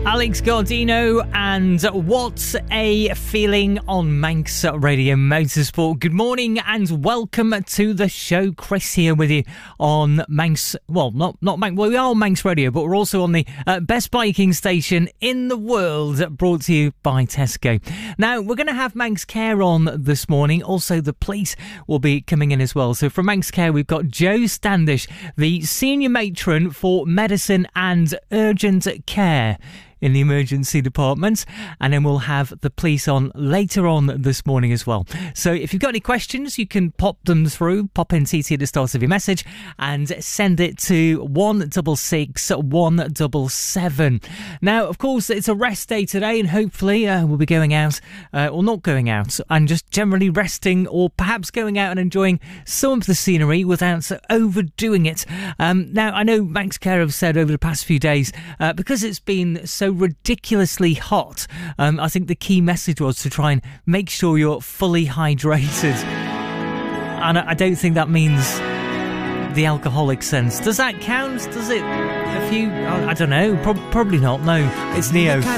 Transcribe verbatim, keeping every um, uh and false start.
Alex Gardino and What a Feeling on Manx Radio Motorsport. Good morning and welcome to the show. Chris here with you on Manx, well, not not Manx, well, we are on Manx Radio, but we're also on the uh, best biking station in the world, brought to you by Tesco. Now, we're going to have Manx Care on this morning. Also, the police will be coming in as well. So from Manx Care, we've got Jo Standish, the senior matron for medicine and urgent care in the emergency department, and then we'll have the police on later on this morning as well. So if you've got any questions, you can pop them through, pop in T T at the start of your message and send it to one six six, one seven seven. Now, of course, it's a rest day today, and hopefully uh, we'll be going out, uh, or not going out, and just generally resting, or perhaps going out and enjoying some of the scenery without overdoing it. Um, now, I know Manx Care have said over the past few days, uh, because it's been so ridiculously hot, um, I think the key message was to try and make sure you're fully hydrated, and I, I don't think that means the alcoholic sense. Does that count? Does it? A few? I, I don't know. Pro- probably not. No, it's Neo.